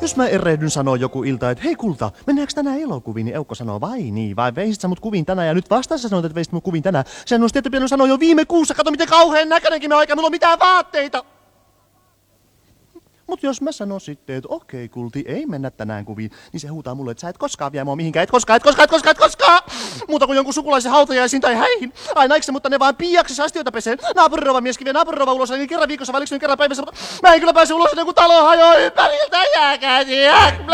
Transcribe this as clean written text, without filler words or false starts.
Jos mä erehdyn sanoa joku ilta, että hei kulta, mennäänkö tänään elokuviin, niin Eukko sanoo, vai niin, vai veisit sä mut kuviin tänään, ja nyt vasta sä sanoit, että veisit mut kuviin tänään. Sehän olisi tietty pitänyt sanoa jo viime kuussa, kato miten kauhean näköinenkin mä aika, mulla on mitään vaatteita. Mut jos mä sanon sitten, että okei kulti, ei mennä tänään kuviin, niin se huutaa mulle, että sä et koskaan vie mua mihinkään, et koskaan. Muuta kuin jonkun sukulaisen hautajaisiin tai häihin. Ai naikse, mutta ne vaan piiaksessa astioita pesee. Naapurirova mieskin vie naapurirova ulos, niin kerran viikossa, vai kerran päivässä. Mä en kyllä pääse ulos, ennen kuin talo hajoaa ympäriltä, jääkää